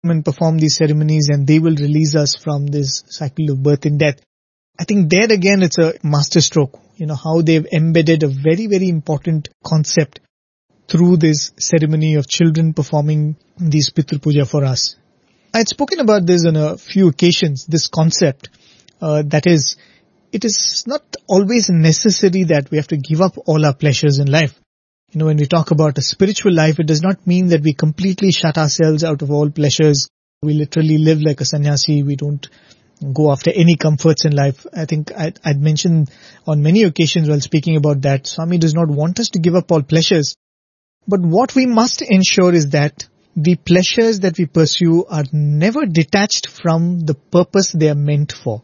and perform these ceremonies and they will release us from this cycle of birth and death. I think there again it's a masterstroke, how they've embedded a very, very important concept through this ceremony of children performing these Pitru Puja for us. I had spoken about this on a few occasions, this concept, that is, it is not always necessary that we have to give up all our pleasures in life. When we talk about a spiritual life, it does not mean that we completely shut ourselves out of all pleasures. We literally live like a sannyasi. We don't go after any comforts in life. I think I'd mentioned on many occasions while speaking about that, Swami does not want us to give up all pleasures. But what we must ensure is that the pleasures that we pursue are never detached from the purpose they are meant for.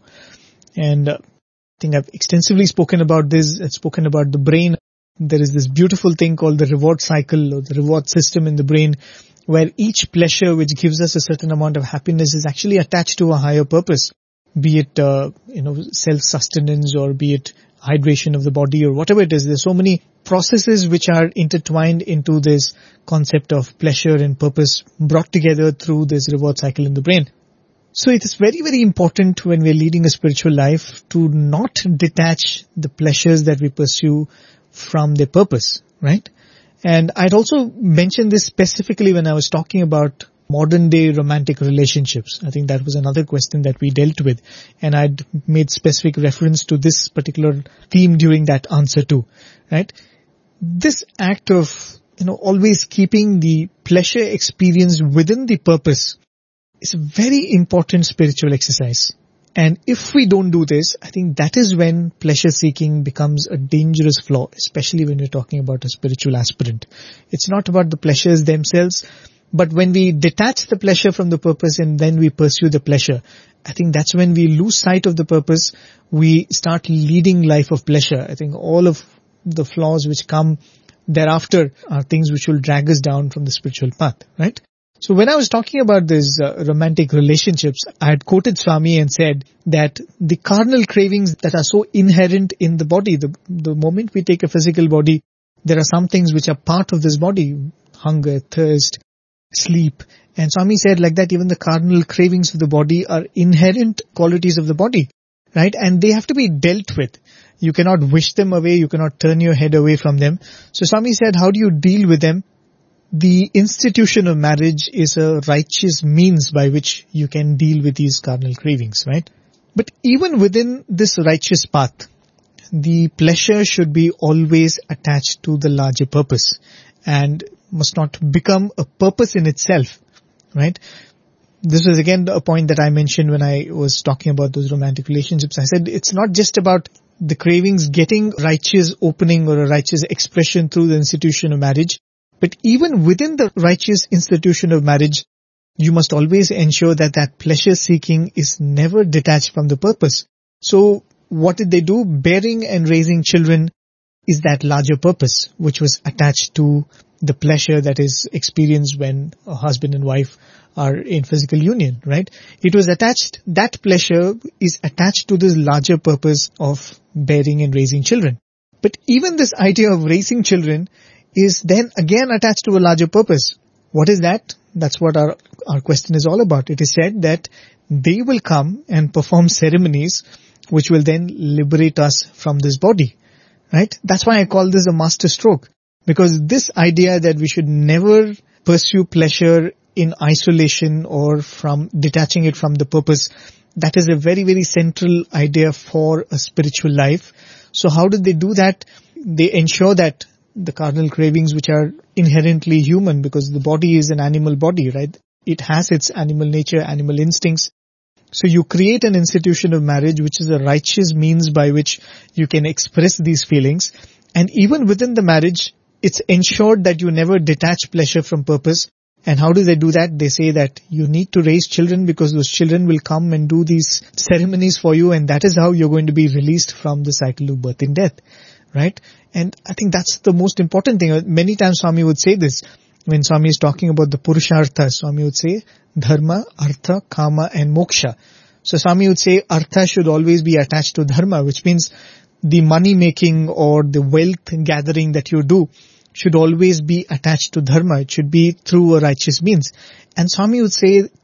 And I think I've extensively spoken about this. I've spoken about the brain. There is this beautiful thing called the reward cycle or the reward system in the brain, where each pleasure which gives us a certain amount of happiness is actually attached to a higher purpose, be it self-sustenance or be it hydration of the body or whatever it is. There's so many processes which are intertwined into this concept of pleasure and purpose brought together through this reward cycle in the brain. So it is very, very important when we're leading a spiritual life to not detach the pleasures that we pursue from their purpose, right? And I'd also mentioned this specifically when I was talking about modern day romantic relationships. I think that was another question that we dealt with, and I'd made specific reference to this particular theme during that answer too, right? This act of, always keeping the pleasure experience within the purpose is a very important spiritual exercise. And if we don't do this, I think that is when pleasure seeking becomes a dangerous flaw, especially when we're talking about a spiritual aspirant. It's not about the pleasures themselves, but when we detach the pleasure from the purpose and then we pursue the pleasure, I think that's when we lose sight of the purpose. We start leading life of pleasure. I think all of the flaws which come thereafter are things which will drag us down from the spiritual path, right? So when I was talking about these romantic relationships, I had quoted Swami and said that the carnal cravings that are so inherent in the body, the moment we take a physical body, there are some things which are part of this body, hunger, thirst, sleep. And Swami said like that even the carnal cravings of the body are inherent qualities of the body, right? And they have to be dealt with. You cannot wish them away. You cannot turn your head away from them. So Swami said, how do you deal with them? The institution of marriage is a righteous means by which you can deal with these carnal cravings, right? But even within this righteous path, the pleasure should be always attached to the larger purpose and must not become a purpose in itself, right? This was again a point that I mentioned when I was talking about those romantic relationships. I said it's not just about the cravings getting righteous opening or a righteous expression through the institution of marriage, but even within the righteous institution of marriage, you must always ensure that that pleasure seeking is never detached from the purpose. So what did they do? Bearing and raising children is that larger purpose which was attached to the pleasure that is experienced when a husband and wife are in physical union, right? It was attached, that pleasure is attached to this larger purpose of bearing and raising children. But even this idea of raising children is then again attached to a larger purpose. What is that? That's what our question is all about. It is said that they will come and perform ceremonies which will then liberate us from this body, right? That's why I call this a master stroke, because this idea that we should never pursue pleasure in isolation or from detaching it from the purpose, that is a very, very central idea for a spiritual life. So how do they do that? They ensure that the carnal cravings which are inherently human, because the body is an animal body, right? It has its animal nature, animal instincts. So you create an institution of marriage which is a righteous means by which you can express these feelings. And even within the marriage, it's ensured that you never detach pleasure from purpose. And how do they do that? They say that you need to raise children because those children will come and do these ceremonies for you, and that is how you're going to be released from the cycle of birth and death, right? And I think that's the most important thing. Many times Swami would say this. When Swami is talking about the Purushartha, Swami would say Dharma, Artha, Kama and Moksha. So Swami would say Artha should always be attached to Dharma, which means the money making or the wealth gathering that you do should always be attached to Dharma. It should be through a righteous means. And Swami would say